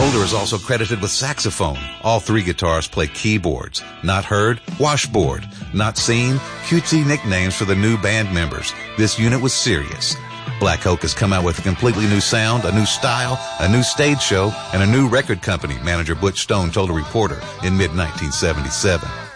Holder is also credited with saxophone. All three guitars play keyboards. Not heard, washboard. Not seen, cutesy nicknames for the new band members. This unit was serious. Black Oak has come out with a completely new sound, a new style, a new stage show, and a new record company, manager Butch Stone told a reporter in mid-1977.